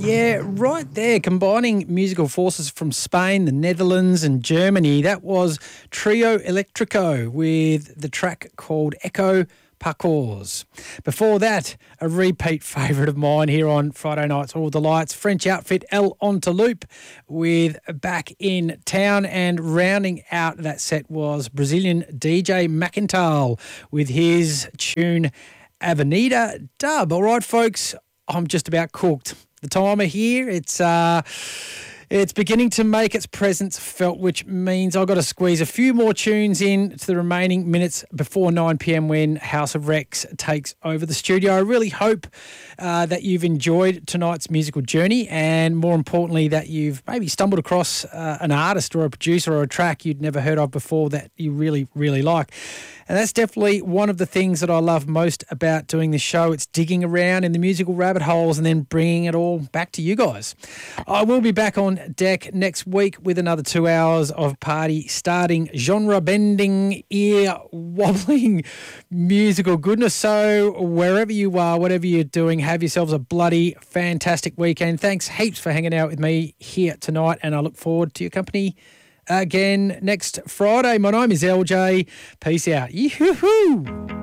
Yeah, right there, combining musical forces from Spain, the Netherlands and Germany. That was Trio Electrico with the track called Echo Parcours. Before that, a repeat favourite of mine here on Friday Nights All Delights, French outfit El Ontaloop with Back in Town, and rounding out that set was Brazilian DJ Macintal with his tune Avenida Dub. All right, folks, I'm just about cooked. The timer here, it's beginning to make its presence felt, which means I've got to squeeze a few more tunes in to the remaining minutes before 9 p.m. when House of Rex takes over the studio. I really hope that you've enjoyed tonight's musical journey, and more importantly that you've maybe stumbled across an artist or a producer or a track you'd never heard of before that you really, really like. And that's definitely one of the things that I love most about doing this show. It's digging around in the musical rabbit holes and then bringing it all back to you guys. I will be back on deck next week with another 2 hours of party starting, genre-bending, ear-wobbling musical goodness. So wherever you are, whatever you're doing, have yourselves a bloody fantastic weekend. Thanks heaps for hanging out with me here tonight, and I look forward to your company again next Friday. My name is LJ. Peace out. Yoo-hoo-hoo.